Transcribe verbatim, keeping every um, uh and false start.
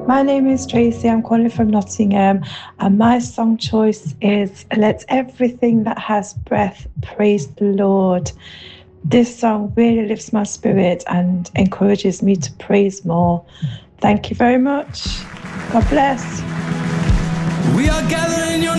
My name is Tracy. I'm calling from Nottingham, and my song choice is Let Everything That Has Breath Praise the Lord. This song really lifts my spirit and encourages me to praise more. Thank you very much. God bless. We are gathering your